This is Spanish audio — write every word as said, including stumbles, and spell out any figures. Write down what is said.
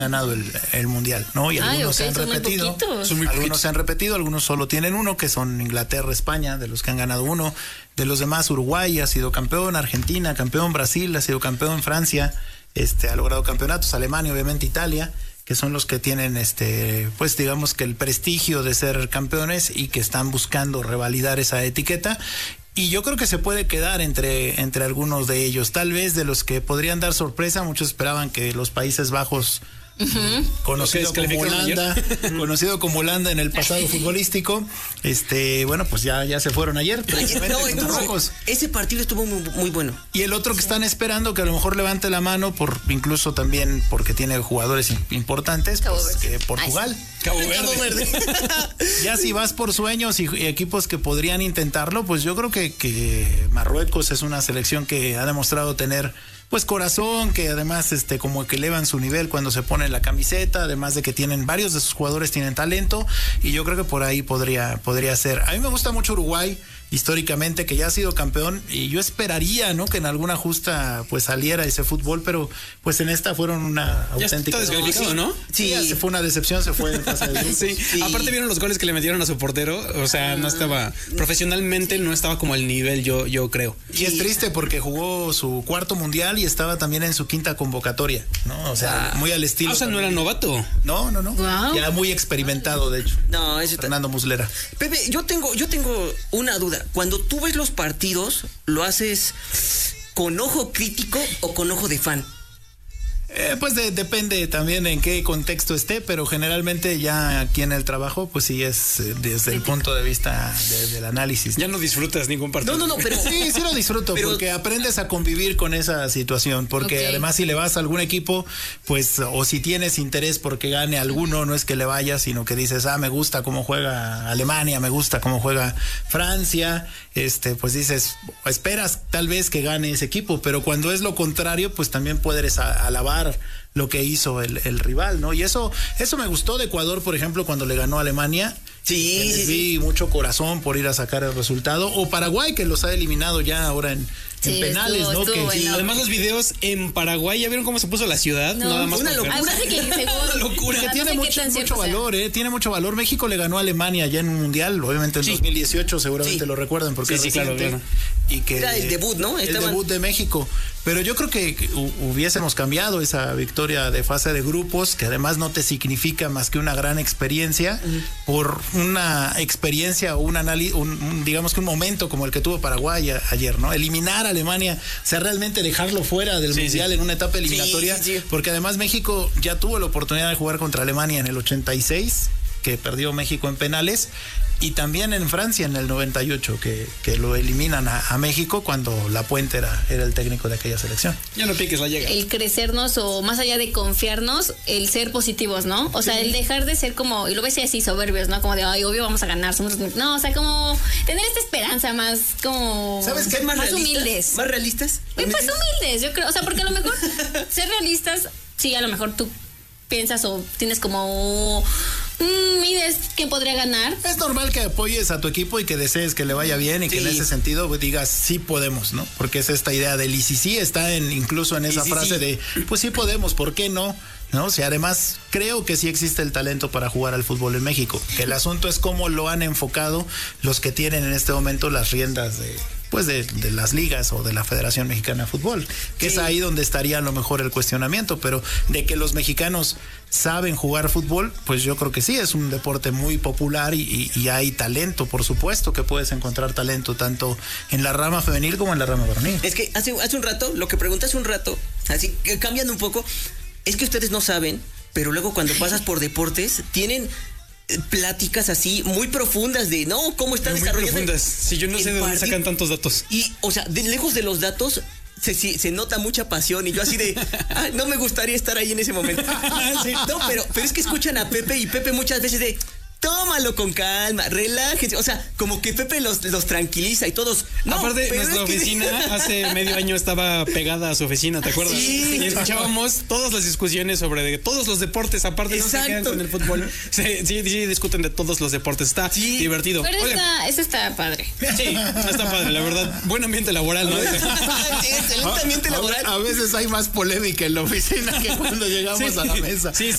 ganado el, el mundial, ¿no? Y Ay, algunos okay, se han son muy repetido, poquitos. son muy algunos se han repetido, algunos solo tienen uno, que son Inglaterra, España, de los que han ganado uno. De los demás, Uruguay ha sido campeón, Argentina campeón, Brasil ha sido campeón, Francia este ha logrado campeonatos, Alemania, obviamente Italia, que son los que tienen este pues digamos que el prestigio de ser campeones y que están buscando revalidar esa etiqueta. Y yo creo que se puede quedar entre, entre algunos de ellos. Tal vez de los que podrían dar sorpresa, muchos esperaban que los Países Bajos, uh-huh. conocido como Holanda, conocido como Holanda en el pasado futbolístico, este, bueno, pues ya, ya se fueron ayer. No, estuvo, ese partido estuvo muy, muy bueno. Y el otro que están esperando que a lo mejor levante la mano, por incluso también porque tiene jugadores importantes, pues, eh, Portugal. Ay, Cabo Verde. Cabo Verde. Ya si vas por sueños y, y equipos que podrían intentarlo, pues yo creo que, que Marruecos es una selección que ha demostrado tener pues corazón, que además este como que elevan su nivel cuando se ponen la camiseta, además de que tienen varios de sus jugadores tienen talento, y yo creo que por ahí podría podría ser. A mí me gusta mucho Uruguay históricamente, que ya ha sido campeón, y yo esperaría, ¿no?, que en alguna justa pues saliera ese fútbol, pero pues en esta fueron una ya auténtica está descalificado, ¿no? Sí, sí, fue una decepción, se fue en fase de grupos. Sí. Sí. Aparte vieron los goles que le metieron a su portero, o sea, no estaba profesionalmente, no estaba como al nivel, yo yo creo. Y es triste porque jugó su cuarto mundial y estaba también en su quinta convocatoria, ¿no? O sea, muy al estilo. Ah, o sea, no era novato. No, no, no. Wow. Ya muy experimentado, de hecho. No, eso Fernando Muslera. Pepe, yo tengo yo tengo una duda. Cuando tú ves los partidos, ¿lo haces con ojo crítico o con ojo de fan? Eh, pues de, depende también en qué contexto esté, pero generalmente ya aquí en el trabajo, pues sí es eh, desde el punto de vista de, del análisis. Ya no disfrutas ningún partido. No, no, no, pero sí, sí lo disfruto, pero porque aprendes a convivir con esa situación, porque okay. además si le vas a algún equipo, pues o si tienes interés porque gane alguno, no es que le vayas, sino que dices, ah, me gusta cómo juega Alemania, me gusta cómo juega Francia, este, pues dices, esperas tal vez que gane ese equipo, pero cuando es lo contrario, pues también puedes a, alabar lo que hizo el, el rival, ¿no? Y eso eso me gustó de Ecuador, por ejemplo, cuando le ganó a Alemania. Sí, sí, sí, mucho corazón por ir a sacar el resultado. O Paraguay, que los ha eliminado ya ahora en, sí, en penales, estuvo, ¿no? Estuvo que, bueno. sí. Además los videos en Paraguay, ¿ya vieron cómo se puso la ciudad? No, Nada más una locura. Que una locura. Que tiene no mucho, mucho valor, ¿eh? Tiene mucho valor. México le ganó a Alemania ya en un mundial, obviamente en sí. dos mil dieciocho, seguramente sí. lo recuerdan porque sí, es sí, reciente. claro, claro. Y que era el debut, ¿no? El Estaban... debut de México. Pero yo creo que hubiésemos cambiado esa victoria de fase de grupos, que además no te significa más que una gran experiencia, uh-huh. por una experiencia o un análisis, un, un, digamos que un momento como el que tuvo Paraguay a, ayer, ¿no? Eliminar a Alemania, o sea, realmente dejarlo fuera del sí, mundial sí. en una etapa eliminatoria, sí, sí. porque además México ya tuvo la oportunidad de jugar contra Alemania en el ochenta y seis, que perdió México en penales, y también en Francia en el noventa y ocho, que, que lo eliminan a, a México cuando Lapuente era, era el técnico de aquella selección. Ya no piques la llega. El crecernos, o más allá de confiarnos, el ser positivos, ¿no? O sea, sí. el dejar de ser como, y lo ves así, soberbios, ¿no? Como de, ay, obvio vamos a ganar, somos... No, o sea, como tener esta esperanza más, como... ¿Sabes qué? Más, más humildes. ¿Más realistas? Pues, pues humildes, yo creo, o sea, porque a lo mejor ser realistas, sí, a lo mejor tú piensas o tienes como... Mm, mides quién podría ganar. Es normal que apoyes a tu equipo y que desees que le vaya bien y sí. que en ese sentido pues, digas sí podemos, ¿no? Porque es esta idea del y si sí está en, incluso en esa sí, frase sí. de pues sí podemos, ¿por qué no? ¿No? O sea, además creo que sí existe el talento para jugar al fútbol en México. Que el asunto es cómo lo han enfocado los que tienen en este momento las riendas de pues de, de las ligas o de la Federación Mexicana de Fútbol, que sí. es ahí donde estaría a lo mejor el cuestionamiento, pero de que los mexicanos saben jugar fútbol, pues yo creo que sí, es un deporte muy popular y, y, y hay talento, por supuesto que puedes encontrar talento tanto en la rama femenil como en la rama varonil. Es que hace, hace un rato, lo que pregunté hace un rato, así que cambiando un poco, es que ustedes no saben, pero luego cuando pasas por deportes, tienen... pláticas así muy profundas de no, cómo están muy desarrollando. Profundas. Si yo no sé de dónde sacan tantos datos. Y, o sea, de lejos de los datos se, se, se nota mucha pasión y yo así de ah, no me gustaría estar ahí en ese momento. Sí, no, pero, pero es que escuchan a Pepe y Pepe muchas veces de tómalo con calma, relájense. O sea, como que Pepe los, los tranquiliza y todos. No, aparte, nuestra es que... oficina hace medio año estaba pegada a su oficina, ¿te acuerdas? Sí. Y escuchábamos todas las discusiones sobre de todos los deportes, aparte no se quedan con el fútbol. Sí, sí, sí, discuten de todos los deportes. Está sí. divertido. Pero está, eso está padre. Sí, está padre, la verdad. Buen ambiente laboral, ¿no? Excelente ambiente laboral. A, a veces hay más polémica en la oficina que cuando llegamos sí, a la mesa. Sí, sí.